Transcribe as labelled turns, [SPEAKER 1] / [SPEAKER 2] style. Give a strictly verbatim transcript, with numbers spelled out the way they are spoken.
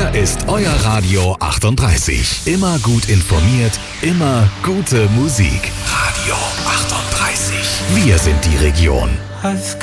[SPEAKER 1] Hier ist euer Radio achtunddreißig. Immer gut informiert, immer gute Musik. Radio achtunddreißig. Wir sind die Region.